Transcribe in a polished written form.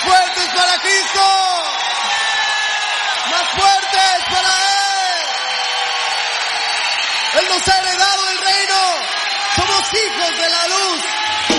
fuertes para Cristo. Más fuertes para Él. Él nos ha heredado el reino. Somos hijos de la luz.